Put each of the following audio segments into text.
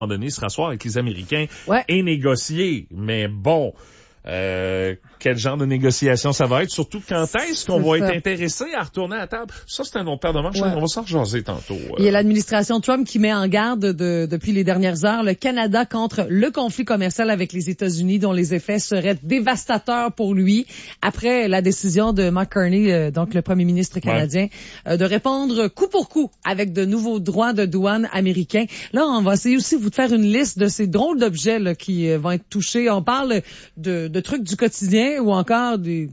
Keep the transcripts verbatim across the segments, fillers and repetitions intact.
moment donné, se rasseoir avec les Américains ouais. et négocier. Mais bon, euh, quel genre de négociation ça va être? Surtout quand est-ce qu'on va être intéressé à retourner à la table? Ça, c'est un autre paire de manches. Ouais. On va s'en rejaser tantôt. Euh. Il y a l'administration Trump qui met en garde de, depuis les dernières heures le Canada contre le conflit commercial avec les États-Unis, dont les effets seraient dévastateurs pour lui après la décision de Mark Carney, euh, donc le premier ministre canadien, ouais. euh, de répondre coup pour coup avec de nouveaux droits de douane américains. Là, on va essayer aussi de vous faire une liste de ces drôles d'objets là, qui euh, vont être touchés. On parle de, de trucs du quotidien ou encore des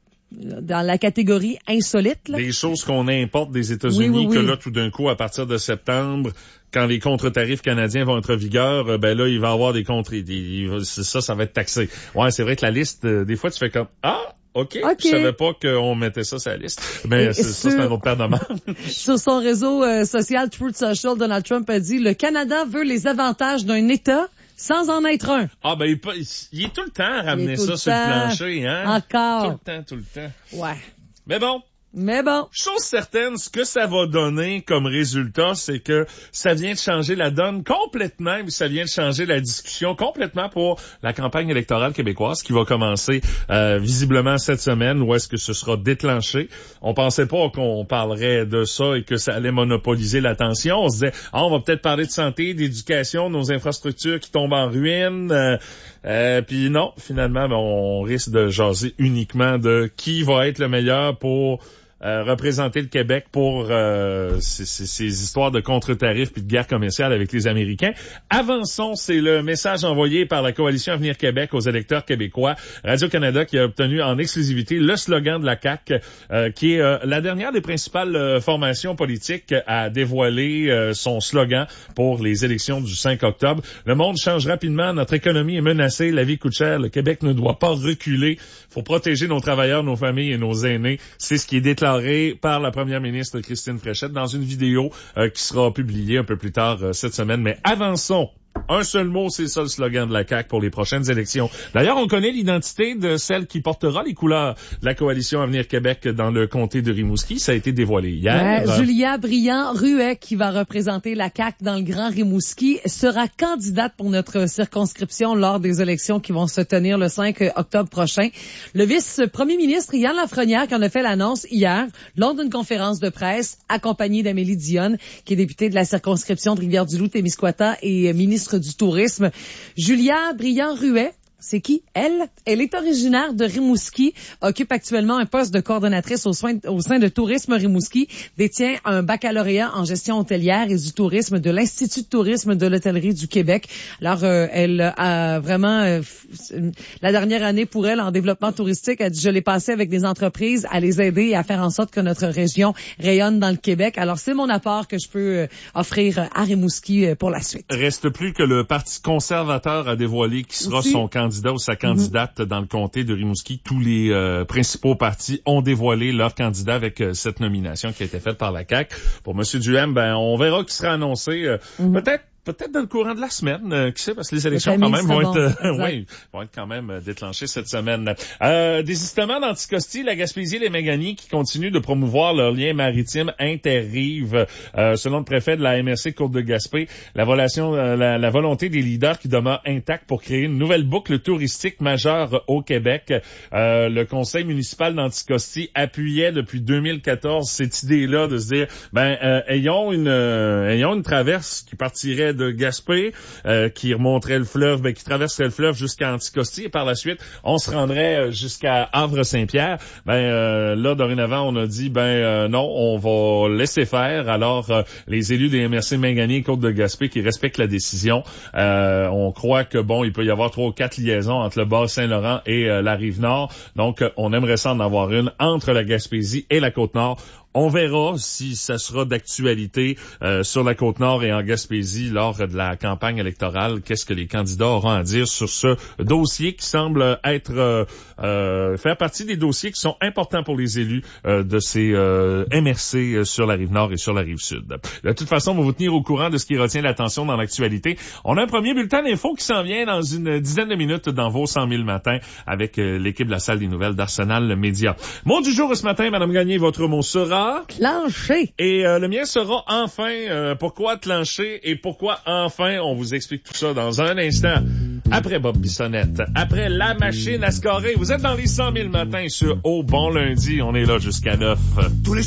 dans la catégorie insolite. Là. Des choses qu'on importe des États-Unis, oui, oui, oui. que là, tout d'un coup, à partir de septembre, quand les contre-tarifs canadiens vont être en vigueur, ben là, il va y avoir des contre... Ça, ça va être taxé. Ouais, c'est vrai que la liste, des fois, tu fais comme... Ah! OK. okay. Je savais pas qu'on mettait ça sur la liste. Mais c'est, sur, ça, c'est un autre paire de manches. Sur son réseau euh, social Truth Social, Donald Trump a dit « Le Canada veut les avantages d'un État sans en être un. » Ah, ben, il, il est tout le temps à ramener ça sur le plancher, hein? Encore. Tout le temps, tout le temps. Ouais. Mais bon. Mais bon. Chose certaine, ce que ça va donner comme résultat, c'est que ça vient de changer la donne complètement, mais ça vient de changer la discussion complètement pour la campagne électorale québécoise qui va commencer euh, visiblement cette semaine, où est-ce que ce sera déclenché. On pensait pas qu'on parlerait de ça et que ça allait monopoliser l'attention. On se disait, ah, on va peut-être parler de santé, d'éducation, de nos infrastructures qui tombent en ruine. Euh, euh, puis non, finalement, ben, on risque de jaser uniquement de qui va être le meilleur pour Euh, représenter le Québec pour euh, ces, ces, ces histoires de contre-tarifs puis de guerre commerciale avec les Américains. Avançons, c'est le message envoyé par la Coalition Avenir Québec aux électeurs québécois. Radio-Canada qui a obtenu en exclusivité le slogan de la C A Q, euh, qui est euh, la dernière des principales euh, formations politiques à dévoiler euh, son slogan pour les élections du cinq octobre. Le monde change rapidement, notre économie est menacée, la vie coûte cher, le Québec ne doit pas reculer. Faut protéger nos travailleurs, nos familles et nos aînés. C'est ce qui est déclaré par la première ministre Christine Fréchette dans une vidéo euh, qui sera publiée un peu plus tard euh, cette semaine. Mais avançons. Un seul mot, c'est ça le slogan de la C A Q pour les prochaines élections. D'ailleurs, on connaît l'identité de celle qui portera les couleurs de la Coalition Avenir Québec dans le comté de Rimouski. Ça a été dévoilé hier. Ouais, Julia Brillant-Ruet, qui va représenter la C A Q dans le Grand Rimouski, sera candidate pour notre circonscription lors des élections qui vont se tenir le cinq octobre prochain. Le vice-premier ministre Yann Lafrenière qui en a fait l'annonce hier lors d'une conférence de presse accompagnée d'Amélie Dionne, qui est députée de la circonscription de Rivière-du-Loup-Témiscouata et ministre du Tourisme. Julia Brillant-Ruet, c'est qui? Elle, elle est originaire de Rimouski, occupe actuellement un poste de coordonnatrice au sein, au sein de Tourisme Rimouski, détient un baccalauréat en gestion hôtelière et du tourisme de l'Institut de tourisme de l'hôtellerie du Québec. Alors, euh, elle a vraiment, euh, la dernière année pour elle en développement touristique, elle dit, je l'ai passé avec des entreprises à les aider et à faire en sorte que notre région rayonne dans le Québec. Alors, c'est mon apport que je peux euh, offrir à Rimouski euh, pour la suite. Reste plus que le Parti conservateur a dévoilé qui sera Aussi. son candidat ou sa candidate mm-hmm. dans le comté de Rimouski. Tous les euh, principaux partis ont dévoilé leur candidat avec euh, cette nomination qui a été faite par la C A Q. Pour M. Duhem, ben on verra qui sera annoncé. Euh, mm-hmm. Peut-être Peut-être dans le courant de la semaine, euh, qui sait, parce que les élections quand même vont être, euh, oui, vont être quand même euh, déclenchées cette semaine. Euh, désistement d'Anticosti, la Gaspésie et les Méganies qui continuent de promouvoir leurs liens maritimes interrives. Euh, selon le préfet de la M R C Côte de Gaspé, la, volation, euh, la, la volonté des leaders qui demeure intacte pour créer une nouvelle boucle touristique majeure au Québec. Euh, le conseil municipal d'Anticosti appuyait depuis deux mille quatorze cette idée-là de se dire, ben, euh, ayons une, euh, ayons une traverse qui partirait de Gaspé, euh, qui remonterait le fleuve, ben, qui traverserait le fleuve jusqu'à Anticosti, et par la suite, on se rendrait jusqu'à Havre-Saint-Pierre. Ben euh, là, dorénavant, on a dit, ben euh, non, on va laisser faire. Alors, euh, les élus des M R C Mingani et Côte de Gaspé qui respectent la décision, euh, on croit que, bon, il peut y avoir trois ou quatre liaisons entre le Bas-Saint-Laurent et euh, la Rive-Nord. Donc, on aimerait ça en avoir une entre la Gaspésie et la Côte-Nord. On verra si ça sera d'actualité euh, sur la Côte-Nord et en Gaspésie lors de la campagne électorale. Qu'est-ce que les candidats auront à dire sur ce dossier qui semble être euh, euh, faire partie des dossiers qui sont importants pour les élus euh, de ces euh, M R C sur la Rive-Nord et sur la Rive-Sud. De toute façon, on va vous tenir au courant de ce qui retient l'attention dans l'actualité. On a un premier bulletin d'info qui s'en vient dans une dizaine de minutes dans vos cent mille matins avec euh, l'équipe de la salle des nouvelles d'Arsenal Média. Mot du jour ce matin, Madame Gagné, votre mot sera sera... Clenché. Et euh, le mien sera enfin. Euh, pourquoi clenché et pourquoi enfin? On vous explique tout ça dans un instant. Après Bob Bissonnette, après la machine à scorer. Vous êtes dans les cent mille matins sur Au Bon Lundi. On est là jusqu'à neuf. Tous les